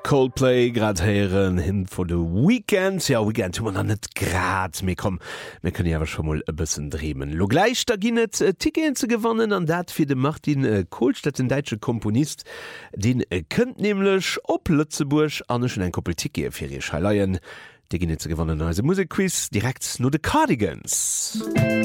Coldplay grad heieren hin vor de Weekend. Ja, Weekend man an net grad mé kom. Me können jawer schon mal e bëssen dreemen. Lo gleich da ginnet Ticketen ze gewannen an dat fir de Martin Kohlstedt, den deitsche Komponist, den kënnt nämlichlech op Lützeburg an schon en Koppeltike fir ihr Schaleien. De ginnet ze gewannen als Musikquiz direkt no de Cardigans.